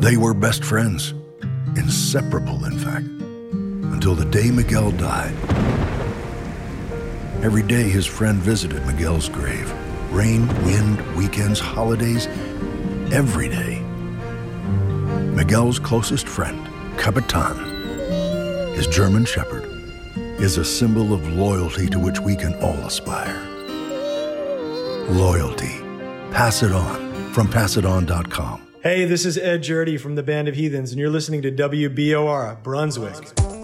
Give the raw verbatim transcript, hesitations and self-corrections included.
They were best friends, inseparable, in fact, until the day Miguel died. Every day his friend visited Miguel's grave. Rain, wind, weekends, holidays, every day. Miguel's closest friend, Capitan, his German Shepherd, is a symbol of loyalty to which we can all aspire. Loyalty. Pass it on from pass it on dot com. Hey, this is Ed Jurdy from the Band of Heathens, and you're listening to W B O R, Brunswick.